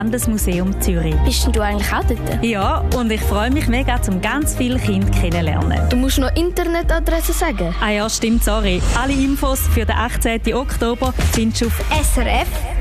Landesmuseum Zürich. Bist denn du eigentlich auch dort? Ja, und ich freue mich mega, um ganz viele Kinder kennenzulernen. Du musst noch Internetadresse sagen. Ah ja, stimmt, sorry. Alle Infos für den 18. Oktober findest du auf srf.ch.